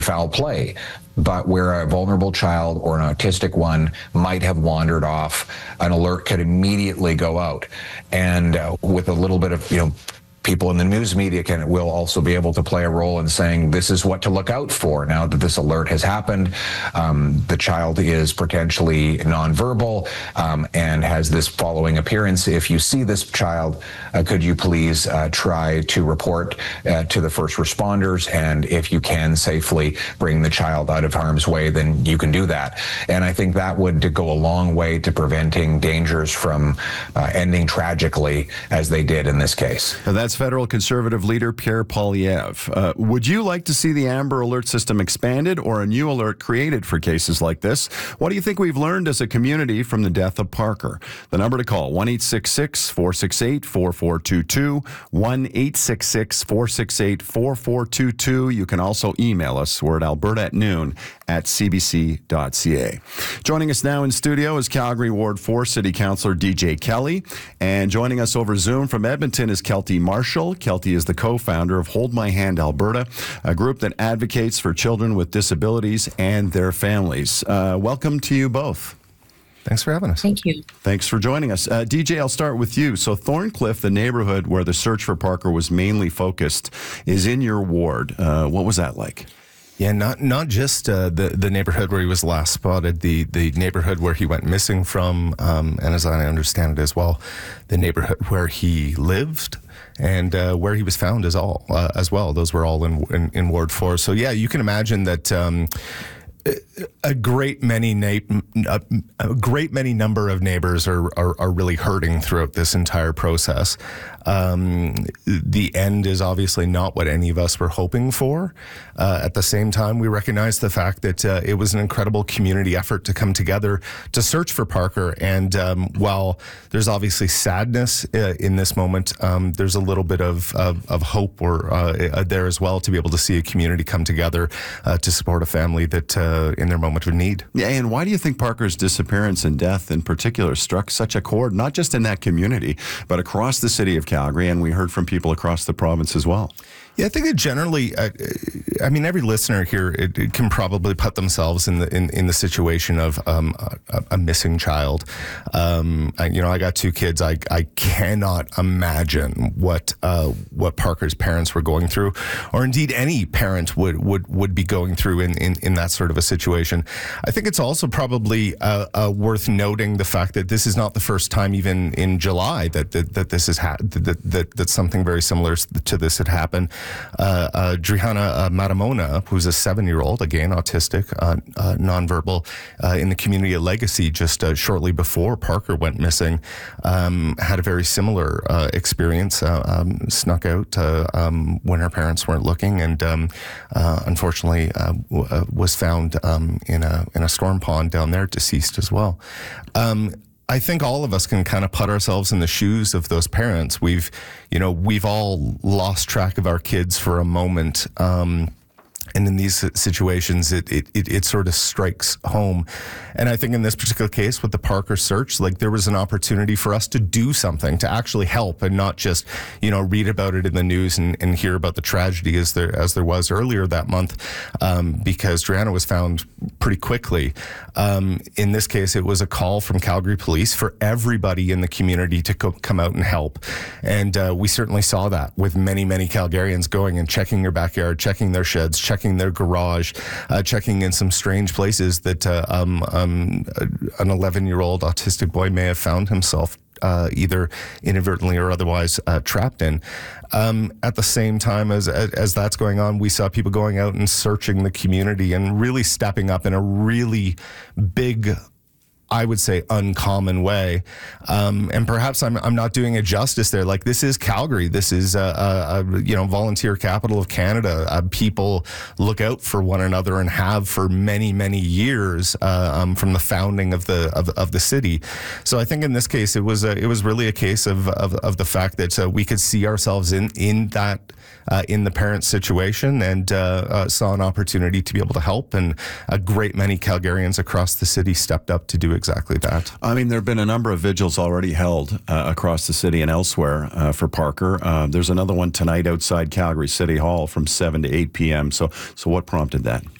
foul play, but where a vulnerable child or an autistic one might have wandered off, an alert could immediately go out. And with a little bit of, people in the news media will also be able to play a role in saying this is what to look out for now that this alert has happened. The child is potentially nonverbal and has this following appearance. If you see this child, could you please try to report to the first responders, and if you can safely bring the child out of harm's way, then you can do that. And I think that would go a long way to preventing dangers from ending tragically as they did in this case. That's federal Conservative leader Pierre Poilievre. Would you like to see the Amber Alert system expanded or a new alert created for cases like this? What do you think we've learned as a community from the death of Parker? The number to call, 1-866-468-4422, 1-866-468-4422. You can also email us. We're at alberta@noon@cbc.ca. Joining us now in studio is Calgary Ward 4 City Councillor DJ Kelly. And joining us over Zoom from Edmonton is Kelty Marshall. Kelty is the co-founder of Hold My Hand Alberta, a group that advocates for children with disabilities and their families. Welcome to you both. Thanks for having us. Thank you. Thanks for joining us. DJ, I'll start with you. So Thorncliffe, the neighborhood where the search for Parker was mainly focused, is in your ward. What was that like? Yeah, not just the neighborhood where he was last spotted, the neighborhood where he went missing from, and as I understand it as well, the neighborhood where he lived and where he was found as well. Those were all in Ward 4. So yeah, you can imagine that a great many number of neighbors are really hurting throughout this entire process. The end is obviously not what any of us were hoping for. At the same time, we recognize the fact that it was an incredible community effort to come together to search for Parker. And while there's obviously sadness in this moment, there's a little bit of hope there as well to be able to see a community come together to support a family that in their moment of need. Yeah, and why do you think Parker's disappearance and death in particular struck such a chord, not just in that community, but across the city of Calgary, and we heard from people across the province as well? Yeah, I think it generally, every listener here it can probably put themselves in the situation of a missing child. I got two kids. I cannot imagine what Parker's parents were going through, or indeed any parent would be going through in that sort of a situation. I think it's also probably worth noting the fact that this is not the first time, even in July, that this has that something very similar to this had happened. Drihanna Matamona, who's a 7-year-old, again autistic, nonverbal, in the community at Legacy, just shortly before Parker went missing, had a very similar experience. Snuck out when her parents weren't looking, and unfortunately was found in a storm pond down there, deceased as well. I think all of us can kind of put ourselves in the shoes of those parents. We've all lost track of our kids for a moment. And in these situations, it sort of strikes home. And I think in this particular case with the Parker search, there was an opportunity for us to do something, to actually help, and not just, read about it in the news and hear about the tragedy as there was earlier that month, because Drihanna was found pretty quickly. In this case, it was a call from Calgary Police for everybody in the community to come out and help. And we certainly saw that with many, many Calgarians going and checking their backyard, checking their sheds, checking their garage, checking in some strange places that an 11-year-old autistic boy may have found himself either inadvertently or otherwise trapped in. At the same time as that's going on, we saw people going out and searching the community and really stepping up in a really big, I would say, uncommon way. And perhaps I'm not doing it justice there. This is Calgary. This is volunteer capital of Canada. People look out for one another and have for many, many years from the founding of the city. So I think in this case it was really a case of the fact that we could see ourselves in that. In the parent situation, and saw an opportunity to be able to help, and a great many Calgarians across the city stepped up to do exactly that. I mean, there have been a number of vigils already held across the city and elsewhere for Parker. There's another one tonight outside Calgary City Hall from 7 to 8 p.m. So what prompted that?